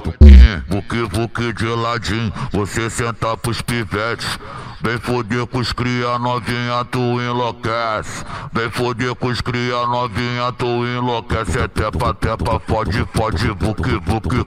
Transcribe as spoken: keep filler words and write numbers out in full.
vuquinho, vuque, vuque de ladinho, você senta pros pivetes. Vem foder com os cria novinha, tu enlouquece. Vem foder com os cria novinha, tu enlouquece. É tepa, tepa, fode, fode, vuque, vuque.